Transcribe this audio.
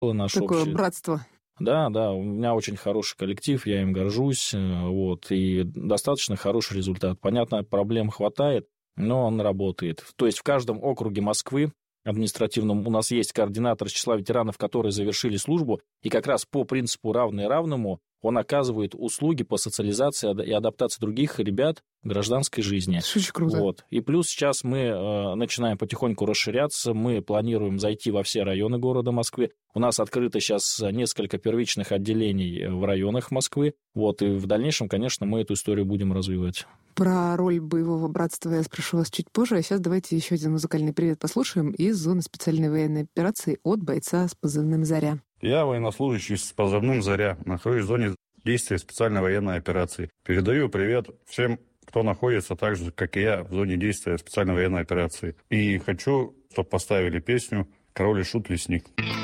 наш Такое общий. братство. Да, у меня очень хороший коллектив, я им горжусь, и достаточно хороший результат. Понятно, проблем хватает, но он работает. То есть в каждом округе Москвы административном у нас есть координатор из числа ветеранов, которые завершили службу, и как раз по принципу равный равному он оказывает услуги по социализации и адаптации других ребят в гражданской жизни. Это очень круто. И плюс сейчас мы начинаем потихоньку расширяться, мы планируем зайти во все районы города Москвы. У нас открыто сейчас несколько первичных отделений в районах Москвы. И в дальнейшем, конечно, мы эту историю будем развивать. Про роль боевого братства я спрошу вас чуть позже, а сейчас давайте еще один музыкальный привет послушаем из зоны специальной военной операции от бойца с позывным «Заря». Я военнослужащий с позывным «Заря», нахожусь в зоне действия специальной военной операции. Передаю привет всем, кто находится так же, как и я, в зоне действия специальной военной операции. И хочу, чтобы поставили песню «Король и Шут. Лесник».